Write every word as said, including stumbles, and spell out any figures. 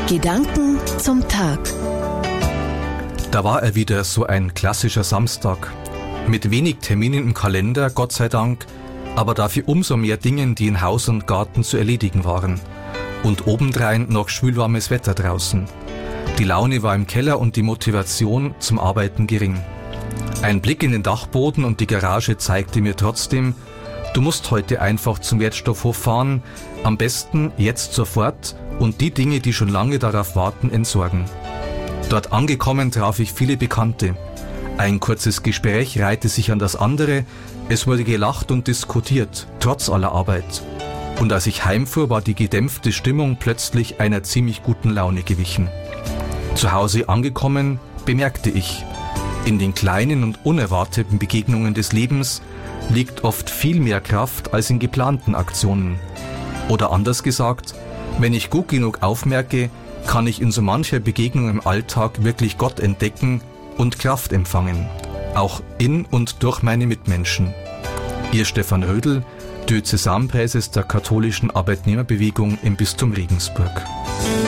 Gedanken zum Tag. Da war er wieder, so ein klassischer Samstag. Mit wenig Terminen im Kalender, Gott sei Dank, aber dafür umso mehr Dingen, die in Haus und Garten zu erledigen waren. Und obendrein noch schwülwarmes Wetter draußen. Die Laune war im Keller und die Motivation zum Arbeiten gering. Ein Blick in den Dachboden und die Garage zeigte mir trotzdem, du musst heute einfach zum Wertstoffhof fahren, am besten jetzt sofort und die Dinge, die schon lange darauf warten, entsorgen. Dort angekommen traf ich viele Bekannte. Ein kurzes Gespräch reihte sich an das andere, es wurde gelacht und diskutiert, trotz aller Arbeit. Und als ich heimfuhr, war die gedämpfte Stimmung plötzlich einer ziemlich guten Laune gewichen. Zu Hause angekommen, bemerkte ich, in den kleinen und unerwarteten Begegnungen des Lebens liegt oft viel mehr Kraft als in geplanten Aktionen. Oder anders gesagt, wenn ich gut genug aufmerke, kann ich in so mancher Begegnung im Alltag wirklich Gott entdecken und Kraft empfangen, auch in und durch meine Mitmenschen. Ihr Stefan Rödl, Diözesanpräses der katholischen Arbeitnehmerbewegung im Bistum Regensburg.